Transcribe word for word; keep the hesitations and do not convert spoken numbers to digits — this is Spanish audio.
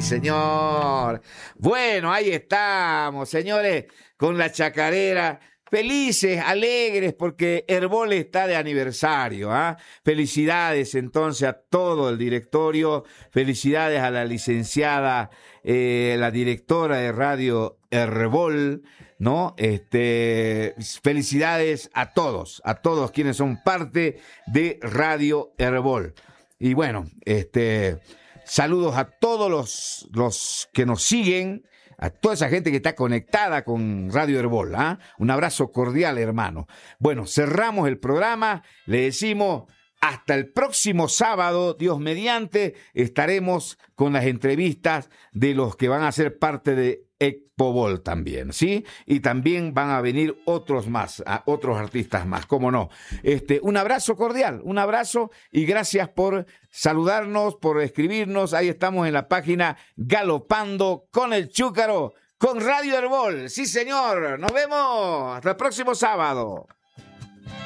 sí señor. Bueno, ahí estamos, señores, con la chacarera. Felices, alegres, porque Herbol está de aniversario. ¿ah? Felicidades entonces a todo el directorio, felicidades a la licenciada, eh, la directora de Radio Herbol, ¿no? Este, felicidades a todos, a todos quienes son parte de Radio Herbol. Y bueno, este, saludos a todos los, los que nos siguen, a toda esa gente que está conectada con Radio Herbol. ¿ah? Un abrazo cordial, hermano. Bueno, cerramos el programa, le decimos hasta el próximo sábado, Dios mediante, estaremos con las entrevistas de los que van a ser parte de Ecpobol también, ¿sí? Y también van a venir otros más, a otros artistas más, cómo no. Este, un abrazo cordial, un abrazo y gracias por saludarnos, por escribirnos. Ahí estamos en la página Galopando con el Chúcaro, con Radio Herbol. Sí, señor. Nos vemos. Hasta el próximo sábado.